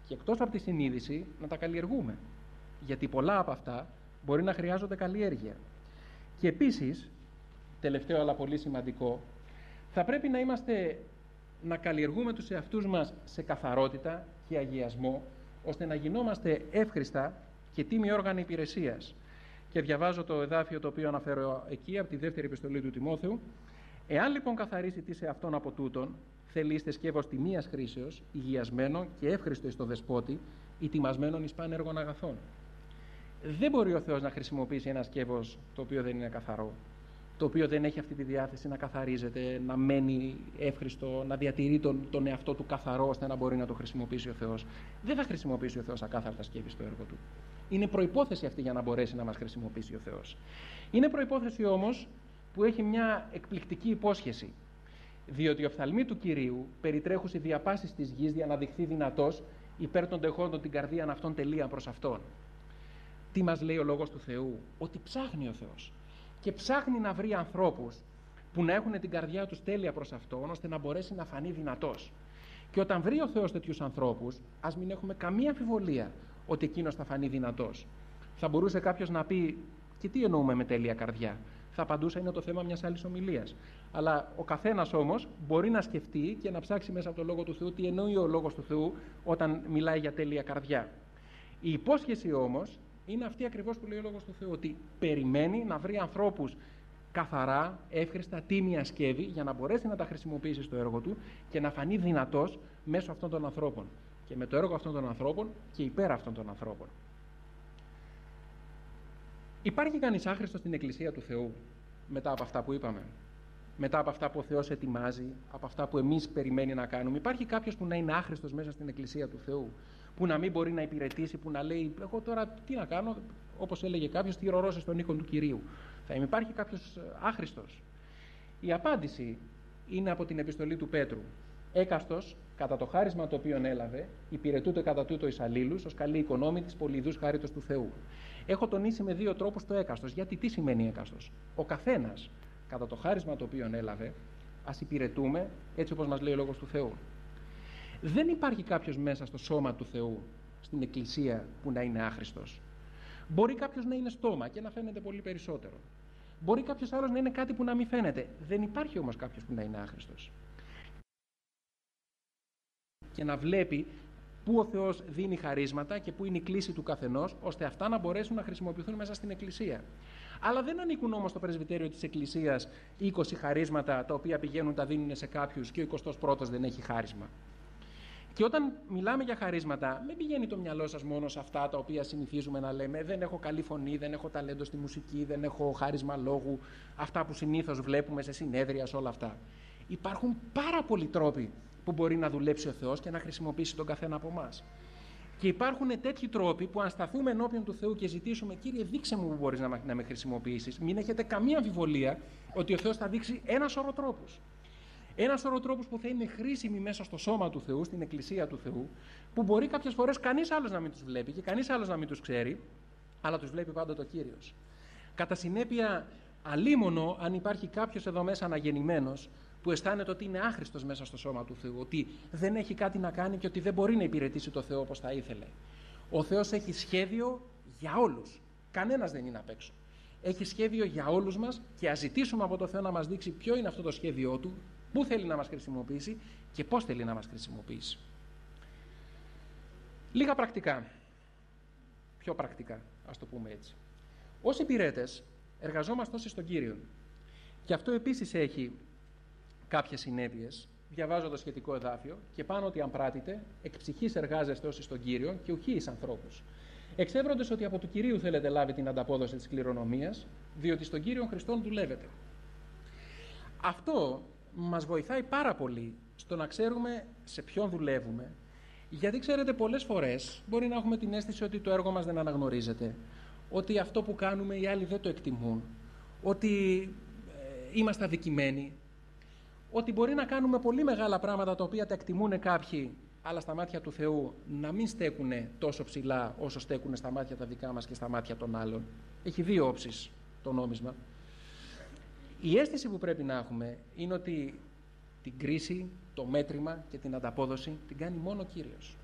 Και εκτός από τη συνείδηση να τα καλλιεργούμε. Γιατί πολλά από αυτά μπορεί να χρειάζονται καλλιέργεια. Και επίσης, τελευταίο αλλά πολύ σημαντικό, θα πρέπει να καλλιεργούμε τους εαυτούς μας σε καθαρότητα και αγιασμό, ώστε να γινόμαστε εύχριστα και τίμοι όργανοι υπηρεσίας. Και διαβάζω το εδάφιο το οποίο αναφέρω εκεί, από τη δεύτερη επιστολή του Τιμόθεου. Εάν λοιπόν καθαρίσει τι σε αυτόν από τούτον, θελείστε σκεύος τιμίας χρήσεως, υγιασμένο και εύχριστο εις το δεσπότη, ετοιμασμένον εις παν έργων αγαθών. Δεν μπορεί ο Θεός να χρησιμοποιήσει ένα σκεύος το οποίο δεν είναι καθαρό, το οποίο δεν έχει αυτή τη διάθεση να καθαρίζεται, να μένει εύχριστο, να διατηρεί τον εαυτό του καθαρό, ώστε να μπορεί να το χρησιμοποιήσει ο Θεός. Δεν θα χρησιμοποιήσει ο Θεός ακάθαρτα σκεύη στο έργο του. Είναι προϋπόθεση αυτή για να μπορέσει να μας χρησιμοποιήσει ο Θεός. Είναι προϋπόθεση όμως που έχει μια εκπληκτική υπόσχεση. Διότι οι οφθαλμοί του Κυρίου περιτρέχουσι διαπάσεις της γης για να δειχθεί δυνατός υπέρ των τεχόντων την καρδίαν αυτών τελείαν προς αυτόν. Τι μας λέει ο Λόγος του Θεού? Ότι ψάχνει ο Θεός. Και ψάχνει να βρει ανθρώπους που να έχουν την καρδιά τους τέλεια προς αυτόν, ώστε να μπορέσει να φανεί δυνατός. Και όταν βρει ο Θεός τέτοιους ανθρώπους, ας μην έχουμε καμία αμφιβολία ότι εκείνος θα φανεί δυνατός. Θα μπορούσε κάποιος να πει, και τι εννοούμε με τέλεια καρδιά? Θα απαντούσα, είναι το θέμα μιας άλλης ομιλίας. Αλλά ο καθένας όμως μπορεί να σκεφτεί και να ψάξει μέσα από το Λόγο του Θεού τι εννοεί ο Λόγος του Θεού όταν μιλάει για τέλεια καρδιά. Η υπόσχεση όμως είναι αυτή ακριβώς που λέει ο Λόγος του Θεού, ότι περιμένει να βρει ανθρώπους καθαρά, εύχριστα, τίμια σκεύη για να μπορέσει να τα χρησιμοποιήσει στο έργο του και να φανεί δυνατός μέσω αυτών των ανθρώπων και με το έργο αυτών των ανθρώπων και υπέρ αυτών των ανθρώπων. Υπάρχει κανείς άχρηστος στην Εκκλησία του Θεού μετά από αυτά που είπαμε? Μετά από αυτά που ο Θεός ετοιμάζει, από αυτά που εμείς περιμένει να κάνουμε? Υπάρχει κάποιος που να είναι άχρηστος μέσα στην Εκκλησία του Θεού, που να μην μπορεί να υπηρετήσει, που να λέει εγώ τώρα τι να κάνω, όπως έλεγε κάποιος, τι ρωρώσει στον οίκο του Κυρίου? Θα υπάρχει κάποιος άχρηστος? Η απάντηση είναι από την επιστολή του Πέτρου. Έκαστος, κατά το χάρισμα το οποίο έλαβε, υπηρετούται κατά τούτο εις αλλήλους, ως καλή οικονόμη της πολυειδούς χάριτος του Θεού. Έχω τονίσει με δύο τρόπους το έκαστος. Γιατί τι σημαίνει έκαστος? Ο καθένας, κατά το χάρισμα το οποίο έλαβε, ας υπηρετούμε έτσι όπως μας λέει ο Λόγος του Θεού. Δεν υπάρχει κάποιος μέσα στο σώμα του Θεού, στην Εκκλησία, που να είναι άχρηστος. Μπορεί κάποιος να είναι στόμα και να φαίνεται πολύ περισσότερο. Μπορεί κάποιος άλλος να είναι κάτι που να μην φαίνεται. Δεν υπάρχει όμως κάποιος που να είναι άχρηστος. Και να βλέπει πού ο Θεός δίνει χαρίσματα και πού είναι η κλίση του καθενός, ώστε αυτά να μπορέσουν να χρησιμοποιηθούν μέσα στην Εκκλησία. Αλλά δεν ανήκουν όμως στο πρεσβυτέριο της Εκκλησίας 20 χαρίσματα τα οποία πηγαίνουν, τα δίνουν σε κάποιους και ο 21ος δεν έχει χάρισμα. Και όταν μιλάμε για χαρίσματα, μην πηγαίνει το μυαλό σας μόνο σε αυτά τα οποία συνηθίζουμε να λέμε. Δεν έχω καλή φωνή, δεν έχω ταλέντο στη μουσική, δεν έχω χάρισμα λόγου. Αυτά που συνήθως βλέπουμε σε συνέδρια, σε όλα αυτά. Υπάρχουν πάρα πολλοί τρόποι που μπορεί να δουλέψει ο Θεός και να χρησιμοποιήσει τον καθένα από εμάς. Και υπάρχουν τέτοιοι τρόποι που αν σταθούμε ενώπιον του Θεού και ζητήσουμε, Κύριε, δείξε μου που μπορείς να με χρησιμοποιήσεις, μην έχετε καμία αμφιβολία ότι ο Θεός θα δείξει ένα σωρό τρόπους. Ένα σωρό τρόπους που θα είναι χρήσιμοι μέσα στο σώμα του Θεού, στην Εκκλησία του Θεού, που μπορεί κάποιες φορές κανείς άλλος να μην τους βλέπει και κανείς άλλος να μην τους ξέρει, αλλά τους βλέπει πάντοτε ο Κύριος. Κατά συνέπεια, αλίμονο αν υπάρχει κάποιος εδώ μέσα αναγεννημένος που αισθάνεται ότι είναι άχρηστος μέσα στο σώμα του Θεού, ότι δεν έχει κάτι να κάνει και ότι δεν μπορεί να υπηρετήσει το Θεό όπως θα ήθελε. Ο Θεός έχει σχέδιο για όλους. Κανένας δεν είναι απ' έξω. Έχει σχέδιο για όλους μας και ας ζητήσουμε από το Θεό να μας δείξει ποιο είναι αυτό το σχέδιό Του, πού θέλει να μας χρησιμοποιήσει και πώς θέλει να μας χρησιμοποιήσει. Λίγα πρακτικά. Πιο πρακτικά, ας το πούμε έτσι. Ως υπηρέτες εργαζόμαστε όσοι στον Κύριο. Και αυτό επίσης έχει κάποιες συνέπειες. Διαβάζω το σχετικό εδάφιο και πάνω ότι αν πράτητε, εκ ψυχής εργάζεστε όσοι στον Κύριο και ουχή εις ανθρώπους. Εξεύροντες ότι από του Κυρίου θέλετε λάβει την ανταπόδοση της κληρονομίας, διότι στον Κύριο Χριστόν δουλεύετε. Αυτό μας βοηθάει πάρα πολύ στο να ξέρουμε σε ποιον δουλεύουμε, γιατί ξέρετε πολλές φορές μπορεί να έχουμε την αίσθηση ότι το έργο μας δεν αναγνωρίζεται, ότι αυτό που κάνουμε οι άλλοι δεν το εκτιμούν, ότι είμαστε αδικημένοι, ότι μπορεί να κάνουμε πολύ μεγάλα πράγματα τα οποία τα εκτιμούν κάποιοι, αλλά στα μάτια του Θεού να μην στέκουν τόσο ψηλά όσο στέκουν στα μάτια τα δικά μας και στα μάτια των άλλων. Έχει δύο όψεις το νόμισμα. Η αίσθηση που πρέπει να έχουμε είναι ότι την κρίση, το μέτρημα και την ανταπόδοση την κάνει μόνο ο Κύριος.